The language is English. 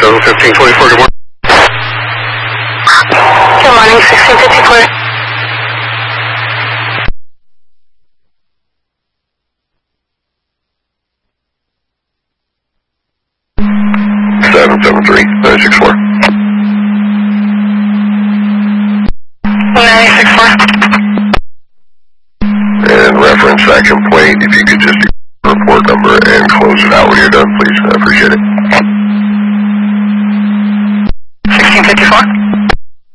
1524, good morning. Good morning, 1654. Seven 964. 964. And reference that complaint, if you could just do the report number and close it out when you're done, please. I appreciate it. 1654.